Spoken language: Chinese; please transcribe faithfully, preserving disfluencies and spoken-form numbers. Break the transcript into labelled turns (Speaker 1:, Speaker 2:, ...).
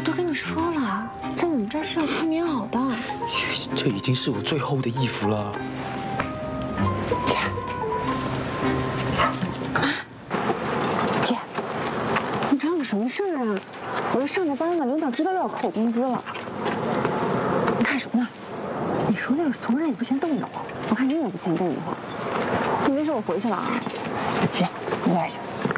Speaker 1: 都跟你说了，在我们这儿是要穿棉袄的。
Speaker 2: 这已经是我最后的衣服了。
Speaker 1: 姐，啊，姐，你找我什么事儿啊？我这上着班呢，领导知道要扣我工资了。你看什么呢？你说那个怂人也不嫌冻得慌，我看你也不嫌冻得慌。你没事，我回去了啊。姐，没关系。